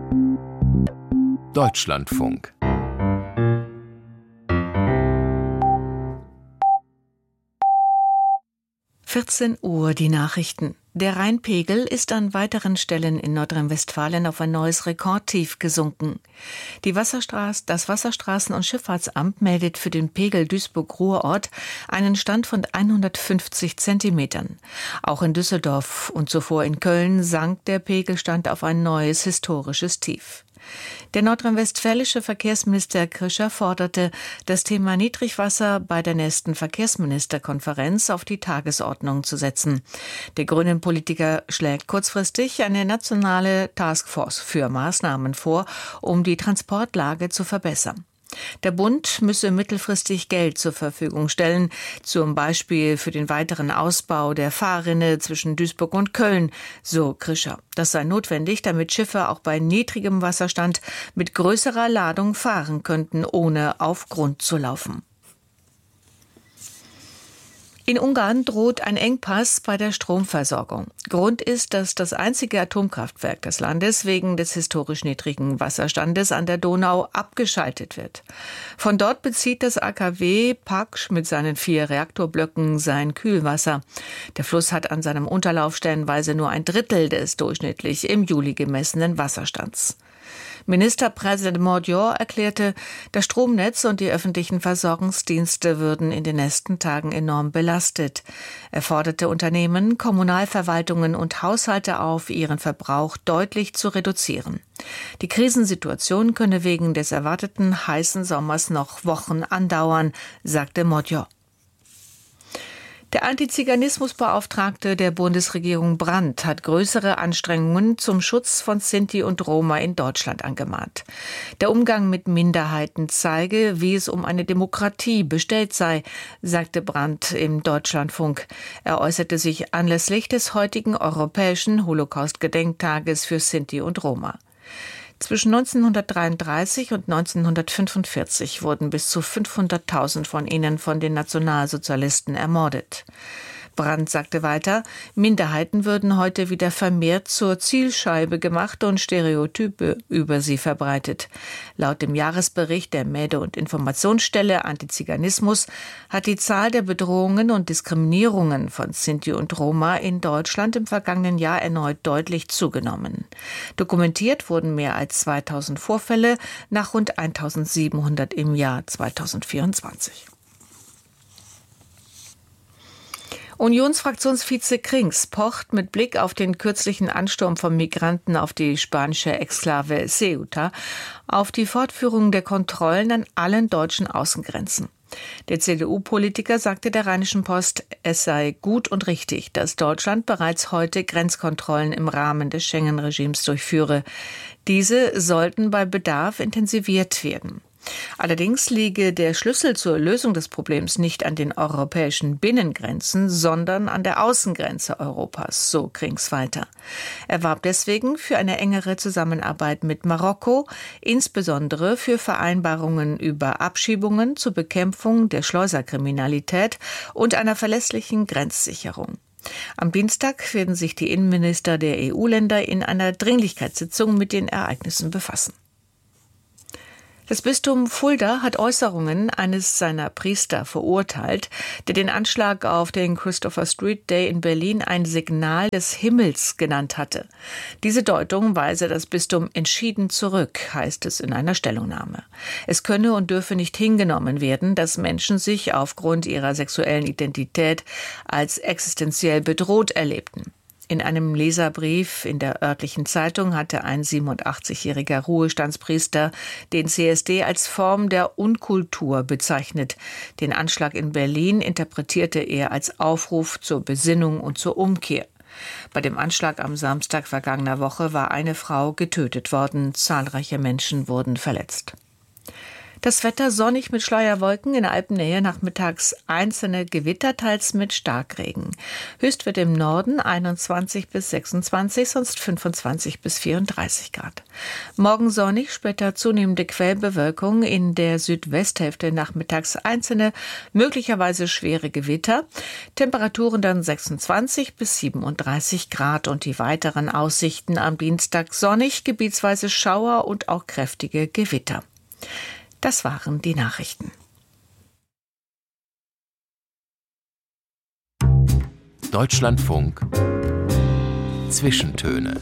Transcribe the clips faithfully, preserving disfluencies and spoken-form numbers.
Deutschlandfunk. vierzehn Uhr, die Nachrichten. Der Rheinpegel ist an weiteren Stellen in Nordrhein-Westfalen auf ein neues Rekordtief gesunken. Die Wasserstraß, das Wasserstraßen- und Schifffahrtsamt meldet für den Pegel Duisburg-Ruhrort einen Stand von hundertfünfzig Zentimetern. Auch in Düsseldorf und zuvor in Köln sank der Pegelstand auf ein neues historisches Tief. Der nordrhein-westfälische Verkehrsminister Krischer forderte, das Thema Niedrigwasser bei der nächsten Verkehrsministerkonferenz auf die Tagesordnung zu setzen. Der grünen Politiker schlägt kurzfristig eine nationale Taskforce für Maßnahmen vor, um die Transportlage zu verbessern. Der Bund müsse mittelfristig Geld zur Verfügung stellen, zum Beispiel für den weiteren Ausbau der Fahrrinne zwischen Duisburg und Köln, so Krischer. Das sei notwendig, damit Schiffe auch bei niedrigem Wasserstand mit größerer Ladung fahren könnten, ohne auf Grund zu laufen. In Ungarn droht ein Engpass bei der Stromversorgung. Grund ist, dass das einzige Atomkraftwerk des Landes wegen des historisch niedrigen Wasserstandes an der Donau abgeschaltet wird. Von dort bezieht das A K W Paksch mit seinen vier Reaktorblöcken sein Kühlwasser. Der Fluss hat an seinem Unterlauf stellenweise nur ein Drittel des durchschnittlich im Juli gemessenen Wasserstands. Ministerpräsident Mordior erklärte, das Stromnetz und die öffentlichen Versorgungsdienste würden in den nächsten Tagen enorm belastet. Er forderte Unternehmen, Kommunalverwaltungen und Haushalte auf, ihren Verbrauch deutlich zu reduzieren. Die Krisensituation könne wegen des erwarteten heißen Sommers noch Wochen andauern, sagte Mordior. Der Antiziganismusbeauftragte der Bundesregierung Brandt hat größere Anstrengungen zum Schutz von Sinti und Roma in Deutschland angemahnt. Der Umgang mit Minderheiten zeige, wie es um eine Demokratie bestellt sei, sagte Brandt im Deutschlandfunk. Er äußerte sich anlässlich des heutigen europäischen Holocaust-Gedenktages für Sinti und Roma. Zwischen neunzehnhundertdreiunddreißig und neunzehnhundertfünfundvierzig wurden bis zu fünfhunderttausend von ihnen von den Nationalsozialisten ermordet. Brandt sagte weiter, Minderheiten würden heute wieder vermehrt zur Zielscheibe gemacht und Stereotype über sie verbreitet. Laut dem Jahresbericht der Mede- und Informationsstelle Antiziganismus hat die Zahl der Bedrohungen und Diskriminierungen von Sinti und Roma in Deutschland im vergangenen Jahr erneut deutlich zugenommen. Dokumentiert wurden mehr als zweitausend Vorfälle nach rund eintausendsiebenhundert im Jahr zweitausendvierundzwanzig. Unionsfraktionsvize Krings pocht mit Blick auf den kürzlichen Ansturm von Migranten auf die spanische Exklave Ceuta auf die Fortführung der Kontrollen an allen deutschen Außengrenzen. Der C D U-Politiker sagte der Rheinischen Post, es sei gut und richtig, dass Deutschland bereits heute Grenzkontrollen im Rahmen des Schengen-Regimes durchführe. Diese sollten bei Bedarf intensiviert werden. Allerdings liege der Schlüssel zur Lösung des Problems nicht an den europäischen Binnengrenzen, sondern an der Außengrenze Europas, so Krings weiter. Er warb deswegen für eine engere Zusammenarbeit mit Marokko, insbesondere für Vereinbarungen über Abschiebungen zur Bekämpfung der Schleuserkriminalität und einer verlässlichen Grenzsicherung. Am Dienstag werden sich die Innenminister der E U-Länder in einer Dringlichkeitssitzung mit den Ereignissen befassen. Das Bistum Fulda hat Äußerungen eines seiner Priester verurteilt, der den Anschlag auf den Christopher Street Day in Berlin ein Signal des Himmels genannt hatte. Diese Deutung weise das Bistum entschieden zurück, heißt es in einer Stellungnahme. Es könne und dürfe nicht hingenommen werden, dass Menschen sich aufgrund ihrer sexuellen Identität als existenziell bedroht erlebten. In einem Leserbrief in der örtlichen Zeitung hatte ein siebenundachtzigjähriger Ruhestandspriester den C S D als Form der Unkultur bezeichnet. Den Anschlag in Berlin interpretierte er als Aufruf zur Besinnung und zur Umkehr. Bei dem Anschlag am Samstag vergangener Woche war eine Frau getötet worden. Zahlreiche Menschen wurden verletzt. Das Wetter sonnig mit Schleierwolken, in der Alpennähe nachmittags einzelne Gewitter, teils mit Starkregen. Höchst wird im Norden einundzwanzig bis sechsundzwanzig, sonst fünfundzwanzig bis vierunddreißig Grad. Morgen sonnig, später zunehmende Quellbewölkung, in der Südwesthälfte nachmittags einzelne, möglicherweise schwere Gewitter. Temperaturen dann sechsundzwanzig bis siebenunddreißig Grad und die weiteren Aussichten am Dienstag sonnig, gebietsweise Schauer und auch kräftige Gewitter. Das waren die Nachrichten. Deutschlandfunk Zwischentöne.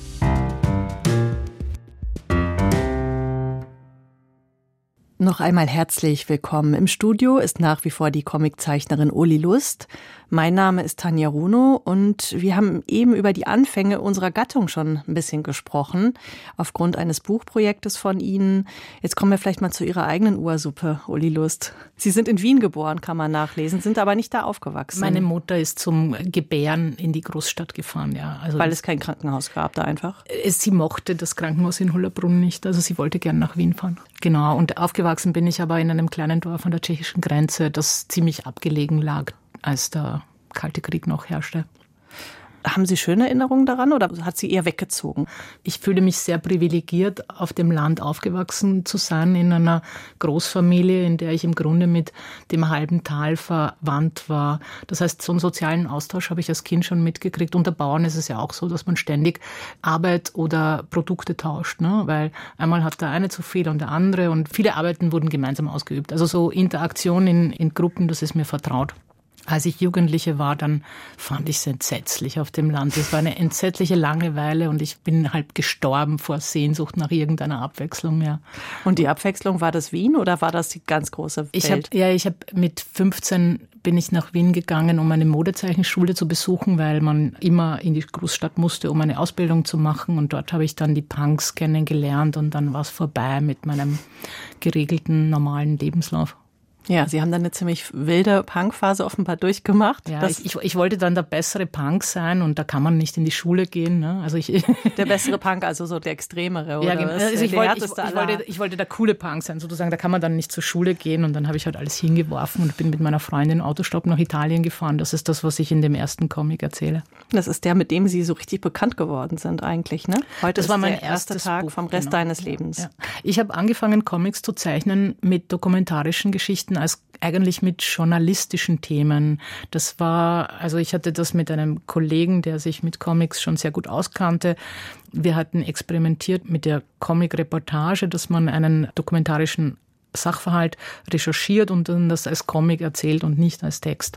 Noch einmal herzlich willkommen. Im Studio ist nach wie vor die Comiczeichnerin Uli Lust. Mein Name ist Tanja Runo und wir haben eben über die Anfänge unserer Gattung schon ein bisschen gesprochen, aufgrund eines Buchprojektes von Ihnen. Jetzt kommen wir vielleicht mal zu Ihrer eigenen Ursuppe, Uli Lust. Sie sind in Wien geboren, kann man nachlesen, sind aber nicht da aufgewachsen. Meine Mutter ist zum Gebären in die Großstadt gefahren, ja. Also weil es kein Krankenhaus gab da einfach? Sie mochte das Krankenhaus in Hollabrunn nicht, also sie wollte gern nach Wien fahren. Genau, und aufgewachsen bin ich aber in einem kleinen Dorf an der tschechischen Grenze, das ziemlich abgelegen lag, als der Kalte Krieg noch herrschte. Haben Sie schöne Erinnerungen daran oder hat sie eher weggezogen? Ich fühle mich sehr privilegiert, auf dem Land aufgewachsen zu sein, in einer Großfamilie, in der ich im Grunde mit dem halben Tal verwandt war. Das heißt, so einen sozialen Austausch habe ich als Kind schon mitgekriegt. Unter Bauern ist es ja auch so, dass man ständig Arbeit oder Produkte tauscht, ne? Weil einmal hat der eine zu viel und der andere und viele Arbeiten wurden gemeinsam ausgeübt. Also so Interaktion in, in Gruppen, das ist mir vertraut. Als ich Jugendliche war, dann fand ich es entsetzlich auf dem Land. Es war eine entsetzliche Langeweile und ich bin halb gestorben vor Sehnsucht nach irgendeiner Abwechslung. Ja. Und die Abwechslung, war das Wien oder war das die ganz große Welt? Ich hab, ja, ich habe mit fünfzehn bin ich nach Wien gegangen, um eine Modezeichenschule zu besuchen, weil man immer in die Großstadt musste, um eine Ausbildung zu machen. Und dort habe ich dann die Punks kennengelernt und dann war es vorbei mit meinem geregelten, normalen Lebenslauf. Ja, Sie haben dann eine ziemlich wilde Punkphase offenbar durchgemacht. Ja, ich, ich, ich wollte dann der bessere Punk sein und da kann man nicht in die Schule gehen. Ne? Also ich der bessere Punk, also so der extremere, oder? Ja, genau. Also ich, wollte, ich, ich, wollte, ich wollte der coole Punk sein, sozusagen. Da kann man dann nicht zur Schule gehen und dann habe ich halt alles hingeworfen und bin mit meiner Freundin Autostopp nach Italien gefahren. Das ist das, was ich in dem ersten Comic erzähle. Das ist der, mit dem Sie so richtig bekannt geworden sind eigentlich, ne? Heute das ist war mein der erste Tag Buch, vom Rest genau. deines Lebens. Ja. Ich habe angefangen, Comics zu zeichnen mit dokumentarischen Geschichten, als eigentlich mit journalistischen Themen. Das war, also ich hatte das mit einem Kollegen, der sich mit Comics schon sehr gut auskannte. Wir hatten experimentiert mit der Comic-Reportage, dass man einen dokumentarischen Sachverhalt recherchiert und dann das als Comic erzählt und nicht als Text.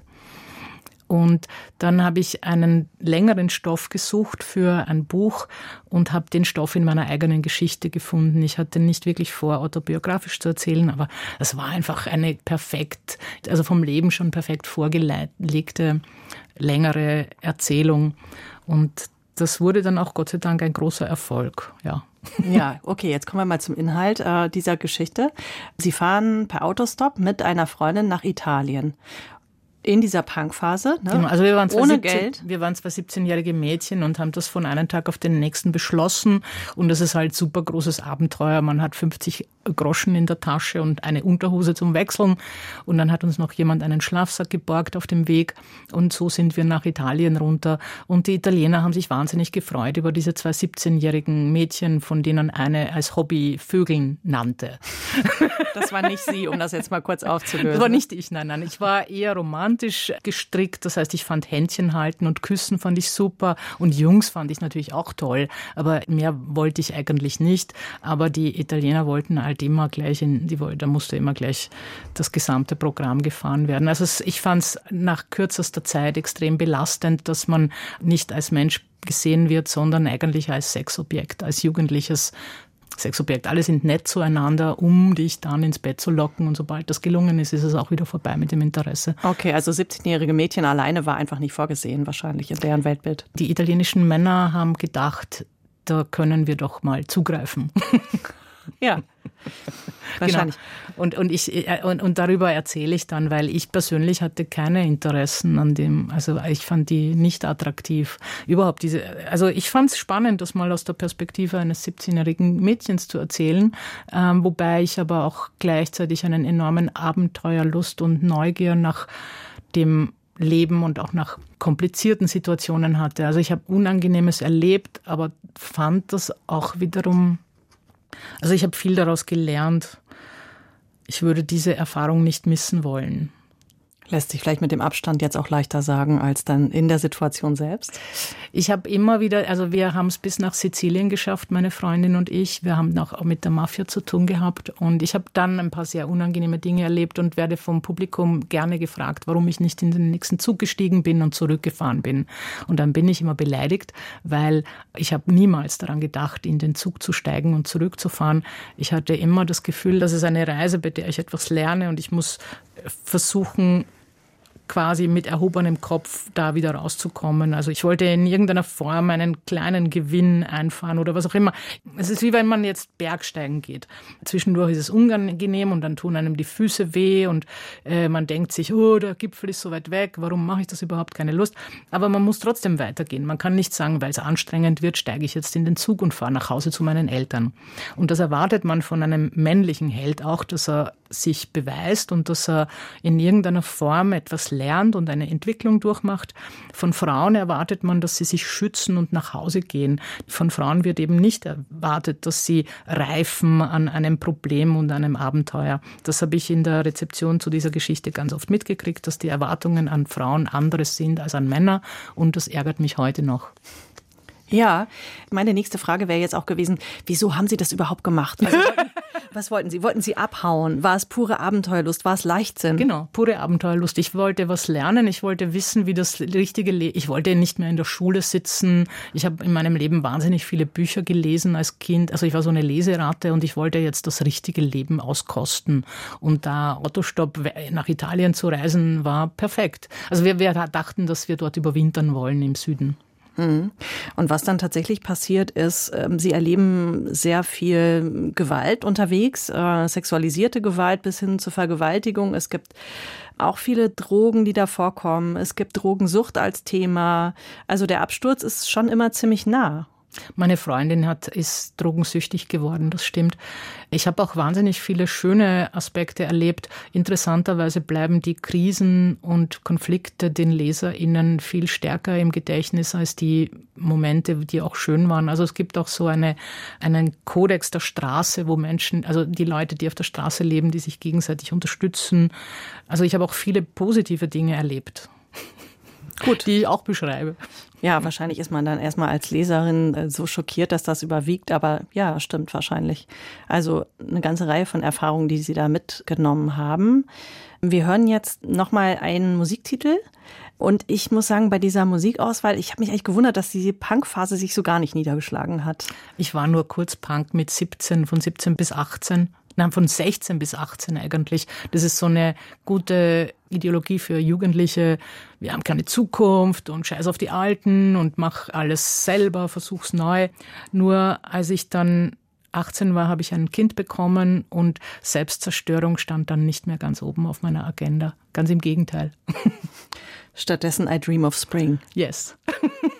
Und dann habe ich einen längeren Stoff gesucht für ein Buch und habe den Stoff in meiner eigenen Geschichte gefunden. Ich hatte nicht wirklich vor, autobiografisch zu erzählen, aber es war einfach eine perfekt, also vom Leben schon perfekt vorgelegte, längere Erzählung. Und das wurde dann auch Gott sei Dank ein großer Erfolg, ja. Ja, okay, jetzt kommen wir mal zum Inhalt äh, dieser Geschichte. Sie fahren per Autostop mit einer Freundin nach Italien. In dieser Punkphase, ne? Genau, also wir waren ohne siebzehn, Geld. Wir waren zwei siebzehnjährige Mädchen und haben das von einem Tag auf den nächsten beschlossen. Und das ist halt super großes Abenteuer. Man hat fünfzig Groschen in der Tasche und eine Unterhose zum Wechseln. Und dann hat uns noch jemand einen Schlafsack geborgt auf dem Weg. Und so sind wir nach Italien runter. Und die Italiener haben sich wahnsinnig gefreut über diese zwei siebzehnjährigen Mädchen, von denen eine als Hobby Vögeln nannte. Das war nicht Sie, um das jetzt mal kurz aufzulösen. Das war nicht ich, nein, nein. Ich war eher romantisch gestrickt. Das heißt, ich fand Händchen halten und küssen fand ich super. Und Jungs fand ich natürlich auch toll. Aber mehr wollte ich eigentlich nicht. Aber die Italiener wollten halt immer gleich, in, die, da musste immer gleich das gesamte Programm gefahren werden. Also ich fand es nach kürzester Zeit extrem belastend, dass man nicht als Mensch gesehen wird, sondern eigentlich als Sexobjekt, als jugendliches Sexobjekt. Alle sind nett zueinander, um dich dann ins Bett zu locken. Und sobald das gelungen ist, ist es auch wieder vorbei mit dem Interesse. Okay, also siebzehnjährige Mädchen alleine war einfach nicht vorgesehen, wahrscheinlich in deren Weltbild. Die italienischen Männer haben gedacht, da können wir doch mal zugreifen. Ja, Wahrscheinlich. Genau. Und, und, ich, und, und darüber erzähle ich dann, weil ich persönlich hatte keine Interessen an dem, also ich fand die nicht attraktiv. Überhaupt diese, also ich fand es spannend, das mal aus der Perspektive eines siebzehnjährigen Mädchens zu erzählen, ähm, wobei ich aber auch gleichzeitig einen enormen Abenteuerlust und Neugier nach dem Leben und auch nach komplizierten Situationen hatte. Also ich habe Unangenehmes erlebt, aber fand das auch wiederum, also ich habe viel daraus gelernt. Ich würde diese Erfahrung nicht missen wollen. Lässt sich vielleicht mit dem Abstand jetzt auch leichter sagen als dann in der Situation selbst? Ich habe immer wieder, also wir haben es bis nach Sizilien geschafft, meine Freundin und ich. Wir haben auch mit der Mafia zu tun gehabt und ich habe dann ein paar sehr unangenehme Dinge erlebt und werde vom Publikum gerne gefragt, warum ich nicht in den nächsten Zug gestiegen bin und zurückgefahren bin. Und dann bin ich immer beleidigt, weil ich habe niemals daran gedacht, in den Zug zu steigen und zurückzufahren. Ich hatte immer das Gefühl, dass es eine Reise, bei der ich etwas lerne und ich muss versuchen, quasi mit erhobenem Kopf da wieder rauszukommen. Also ich wollte in irgendeiner Form einen kleinen Gewinn einfahren oder was auch immer. Es ist wie wenn man jetzt Bergsteigen geht. Zwischendurch ist es unangenehm und dann tun einem die Füße weh und äh, man denkt sich, oh, der Gipfel ist so weit weg, warum mache ich das überhaupt? Keine Lust. Aber man muss trotzdem weitergehen. Man kann nicht sagen, weil es anstrengend wird, steige ich jetzt in den Zug und fahre nach Hause zu meinen Eltern. Und das erwartet man von einem männlichen Held auch, dass er sich beweist und dass er in irgendeiner Form etwas lernt und eine Entwicklung durchmacht. Von Frauen erwartet man, dass sie sich schützen und nach Hause gehen. Von Frauen wird eben nicht erwartet, dass sie reifen an einem Problem und einem Abenteuer. Das habe ich in der Rezeption zu dieser Geschichte ganz oft mitgekriegt, dass die Erwartungen an Frauen anderes sind als an Männer und das ärgert mich heute noch. Ja, meine nächste Frage wäre jetzt auch gewesen, wieso haben Sie das überhaupt gemacht? Also, was wollten Sie? Wollten Sie abhauen? War es pure Abenteuerlust? War es Leichtsinn? Genau, pure Abenteuerlust. Ich wollte was lernen. Ich wollte wissen, wie das richtige Leben... Ich wollte nicht mehr in der Schule sitzen. Ich habe in meinem Leben wahnsinnig viele Bücher gelesen als Kind. Also ich war so eine Leseratte und ich wollte jetzt das richtige Leben auskosten. Und da Autostopp nach Italien zu reisen, war perfekt. Also wir, wir dachten, dass wir dort überwintern wollen im Süden. Und was dann tatsächlich passiert ist, Sie erleben sehr viel Gewalt unterwegs, äh, sexualisierte Gewalt bis hin zur Vergewaltigung. Es gibt auch viele Drogen, die da vorkommen. Es gibt Drogensucht als Thema. Also der Absturz ist schon immer ziemlich nah. Meine Freundin hat, ist drogensüchtig geworden, das stimmt. Ich habe auch wahnsinnig viele schöne Aspekte erlebt. Interessanterweise bleiben die Krisen und Konflikte den LeserInnen viel stärker im Gedächtnis als die Momente, die auch schön waren. Also es gibt auch so eine, einen Kodex der Straße, wo Menschen, also die Leute, die auf der Straße leben, die sich gegenseitig unterstützen. Also ich habe auch viele positive Dinge erlebt. Gut. Die ich auch beschreibe. Ja, wahrscheinlich ist man dann erstmal als Leserin so schockiert, dass das überwiegt. Aber ja, stimmt wahrscheinlich. Also eine ganze Reihe von Erfahrungen, die Sie da mitgenommen haben. Wir hören jetzt nochmal einen Musiktitel. Und ich muss sagen, bei dieser Musikauswahl, ich habe mich eigentlich gewundert, dass diese Punkphase sich so gar nicht niedergeschlagen hat. Ich war nur kurz Punk mit siebzehn, von siebzehn bis achtzehn. Nein, von sechzehn bis achtzehn eigentlich. Das ist so eine gute Ideologie für Jugendliche. Wir haben keine Zukunft und scheiß auf die Alten und mach alles selber, versuch's neu. Nur als ich dann achtzehn war, habe ich ein Kind bekommen und Selbstzerstörung stand dann nicht mehr ganz oben auf meiner Agenda. Ganz im Gegenteil. Stattdessen I Dream of Spring. Yes.